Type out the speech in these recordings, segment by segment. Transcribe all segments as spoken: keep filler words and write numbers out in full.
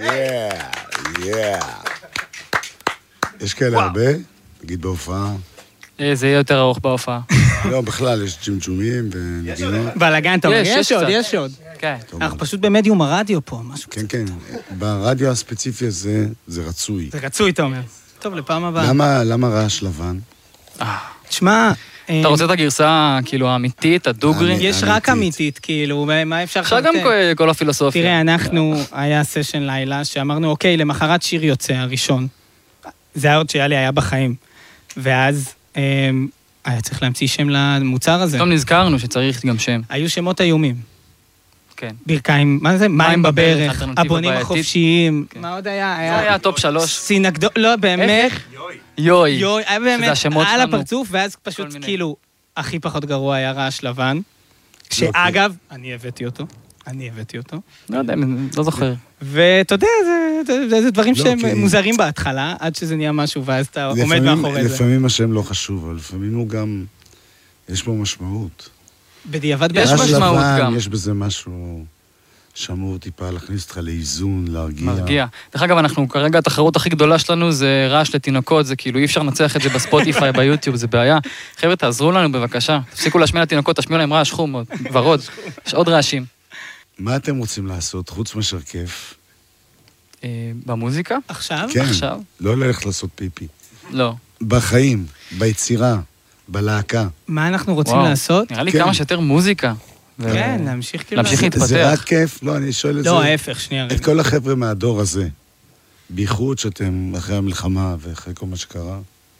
יאה, יאה. יש כאלה הרבה? תגיד בהופעה. זה יהיה יותר ארוך בהופעה. לא, בכלל, יש ג'ימג'ומים ונגינות. בלגן, אתה אומר, יש עוד, יש עוד. כן. אנחנו פשוט במדיום הרדיו פה, משהו כן, כן. ברדיו הספציפי הזה, זה רצוי. זה רצוי, אתה אומר. טוב, לפעם הבאה. למה רעש לבן? תשמע... אתה רוצה את הגרסה, כאילו, האמיתית, הדוגרי? יש רק אמיתית, כאילו, מה אפשר... אפשר גם כל הפילוסופיה. תראה, אנחנו, היה סשן לילה, שאמרנו, אוקיי, למחרת שיר יוצא, הראשון. זה היה עוד שיאלי היה בחיים. ואז היה צריך להמציא שם למוצר הזה. פתאום נזכרנו שצריך גם שם. היו שמות איומים. כן. ברכיים, מה זה? מים בברך, הבונים החופשיים. מה עוד היה? זה היה טופ שלוש. סינגדול, לא, באמת. יוי. יוי, היה באמת על הפרצוף, ואז פשוט כאילו, הכי פחות גרוע היה רעש לבן. שאגב, אני הבאתי אותו. אני הבאתי אותו. לא יודע, לא זוכר. ואתה יודע, זה דברים שהם מוזרים בהתחלה, עד שזה נהיה משהו, ואז אתה עומד מאחורי זה. לפעמים השם לא חשוב, אבל לפעמים הוא גם, יש בו משמעות. בדיעבד יש משמעות גם. יש בזה משהו שאמור טיפה להכניס אותך לאיזון, להרגיע. מרגיע. דרך אגב, אנחנו כרגע, התחרות הכי גדולה שלנו זה רעש לתינוקות, זה כאילו אי אפשר לנצח את זה בספוטיפיי, ביוטיוב, זה בעיה. חבר'ה, תעזרו לנו בבקשה. תפסיקו להשמיע לתינוקות, תשמיעו להם רעש חום, ורוד. יש עוד רעשים. מה אתם רוצים לעשות, חוץ משרקף? במוזיקה? עכשיו? כן, עכשיו? לא ללכת לעשות פיפי. לא. בחיים, ביצירה, בלהקה. מה אנחנו רוצים לעשות? נראה לי כמה שיותר מוזיקה. כן, להמשיך כאילו... להמשיך להתפתח. זה רק כיף, לא, אני שואל את זה... לא, ההפך, שנייה. את כל החבר'ה מהדור הזה, בייחוד שאתם אחרי המלחמה ואחרי כל מה שקרה,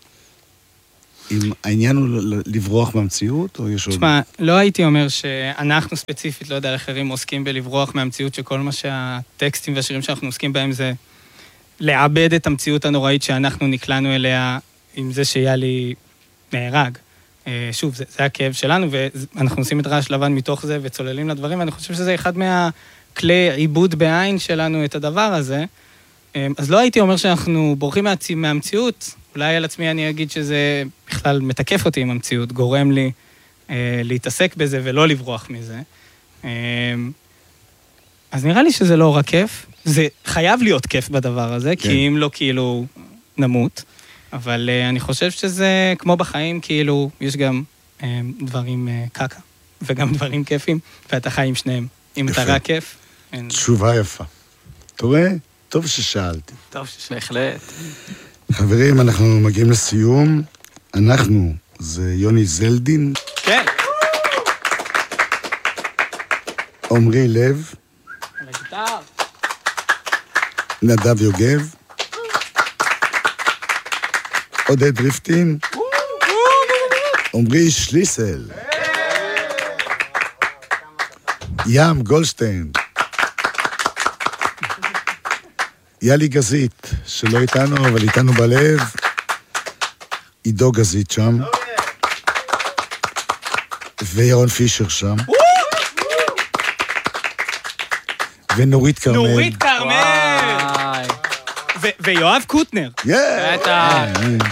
אם העניין הוא לברוח מהמציאות, או יש עוד... תשמע, לא הייתי אומר שאנחנו ספציפית, לא יודע, על אחרים עוסקים בלברוח מהמציאות, שכל מה שהטקסטים והשירים שאנחנו עוסקים בהם זה לאבד את המציאות הנוראית שאנחנו נקלענו אליה עם זה שיאלי נהרג. שוב, זה, זה הכאב שלנו, ואנחנו עושים את רעש לבן מתוך זה וצוללים לדברים, ואני חושב שזה אחד מהכלי עיבוד בעין שלנו את הדבר הזה. אז לא הייתי אומר שאנחנו בורחים מהמציאות, אולי על עצמי אני אגיד שזה בכלל מתקף אותי עם המציאות, גורם לי אה, להתעסק בזה ולא לברוח מזה. אה, אז נראה לי שזה לא רק כיף, זה חייב להיות כיף בדבר הזה, כן. כי אם לא כאילו נמות, אבל אה, אני חושב שזה כמו בחיים, כאילו יש גם אה, דברים אה, קקה, וגם דברים כיפים, ואתה חי עם שניהם. אם יפה. אתה רק כיף... אין... תשובה יפה. אתה רואה? טוב ששאלתי. טוב ששאלתי. בהחלט. חברים, אנחנו מגיעים לסיום. אנחנו, זה יוני זלדין. כן. עומרי לב. נדב יוגב. עודד ריפטין. עומרי שליסל. ים גולדשטיין. יאלי גזית, שלא איתנו, אבל איתנו בלב. עידו גזית שם. וירון פישר שם. ונורית קרמל. נורית קרמל! ויואב קוטנר. בטח.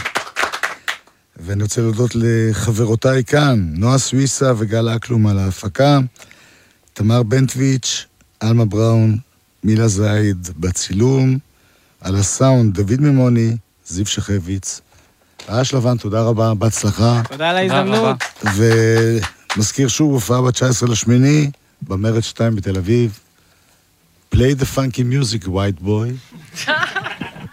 ואני רוצה להודות לחברותיי כאן, נועה סוויסה וגל אקלום על ההפקה, תמר בנטוויץ', אלמה בראון, מילה זייד בצילום, על הסאונד דוד ממוני, זיו שחביץ. רעש לבן, תודה רבה, בהצלחה. תודה על ההזדמנות. ומזכיר שוב, הופעה ב-תשעה עשר לשמיני, במרד שתיים בתל אביב. Play the funky music, white boy.